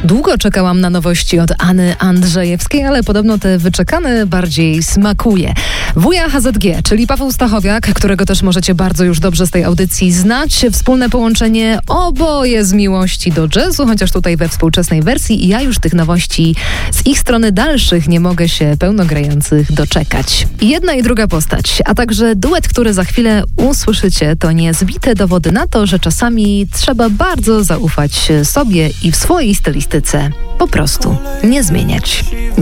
Długo czekałam na nowości od Anny Andrzejewskiej, ale podobno te wyczekane bardziej smakuje. Wuja HZG, czyli Paweł Stachowiak, którego też możecie bardzo już dobrze z tej audycji znać. Wspólne połączenie oboje z miłości do jazzu, chociaż tutaj we współczesnej wersji. I ja już tych nowości z ich strony dalszych nie mogę się pełnogrających doczekać. Jedna i druga postać, a także duet, który za chwilę usłyszycie, to niezbite dowody na to, że czasami trzeba bardzo zaufać sobie i w swojej stylistyce po prostu nie zmieniać